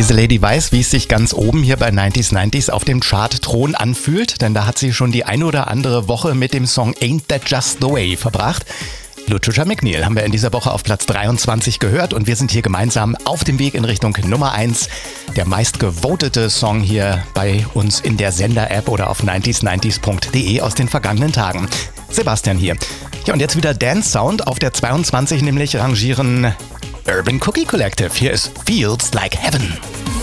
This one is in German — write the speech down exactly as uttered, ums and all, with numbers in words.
Diese Lady weiß, wie es sich ganz oben hier bei neunzig neunzig auf dem Chart-Thron anfühlt, denn da hat sie schon die ein oder andere Woche mit dem Song Ain't That Just The Way verbracht. Lucia McNeil haben wir in dieser Woche auf Platz dreiundzwanzig gehört und wir sind hier gemeinsam auf dem Weg in Richtung Nummer eins. Der meistgevotete Song hier bei uns in der Sender-App oder auf neunzig neunzig punkt de aus den vergangenen Tagen. Sebastian hier. Ja, und jetzt wieder Dance Sound. Auf der zweiundzwanzig nämlich rangieren Urban Cookie Collective. Hier ist Feels Like Heaven.